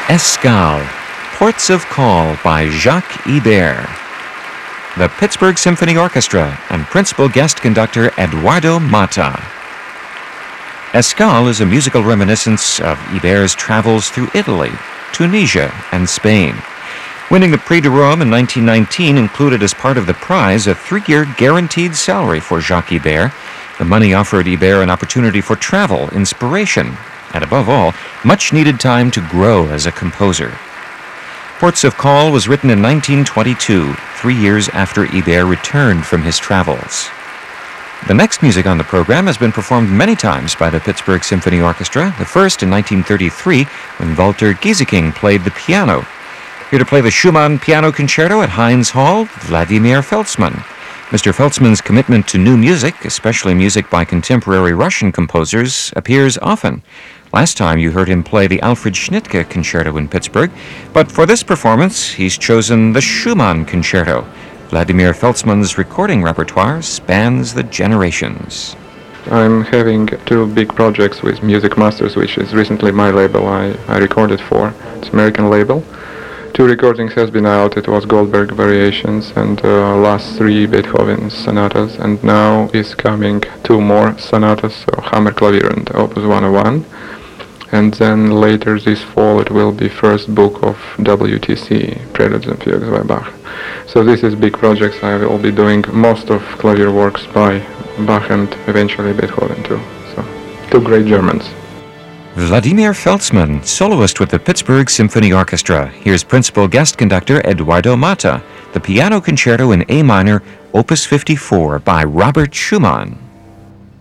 Escale, Ports of Call by Jacques Ibert. The Pittsburgh Symphony Orchestra and principal guest conductor Eduardo Mata. Escale is a musical reminiscence of Ibert's travels through Italy, Tunisia, and Spain. Winning the Prix de Rome in 1919 included as part of the prize a 3-year guaranteed salary for Jacques Ibert. The money offered Ibert an opportunity for travel, inspiration, and above all, much-needed time to grow as a composer. Ports of Call was written in 1922, 3 years after Ibert returned from his travels. The next music on the program has been performed many times by the Pittsburgh Symphony Orchestra, the first in 1933 when Walter Gieseking played the piano. Here to play the Schumann Piano Concerto at Heinz Hall, Vladimir Feltsman. Mr. Feltsman's commitment to new music, especially music by contemporary Russian composers, appears often. Last time you heard him play the Alfred Schnittke Concerto in Pittsburgh, but for this performance he's chosen the Schumann Concerto. Vladimir Feltsman's recording repertoire spans the generations. I'm having 2 big projects with Music Masters, which is recently my label I recorded for. It's an American label. 2 recordings has been out. It was Goldberg Variations and last 3 Beethoven sonatas, and now is coming 2 more sonatas, so Hammerklavier and Opus 101. And then later this fall it will be first book of WTC, Preludes and Fugues by Bach. So this is big projects. I will be doing most of clavier works by Bach and eventually Beethoven too. So 2 great Germans. Vladimir Feltsman, soloist with the Pittsburgh Symphony Orchestra. Here's principal guest conductor Eduardo Mata, the Piano Concerto in A minor, Opus 54 by Robert Schumann.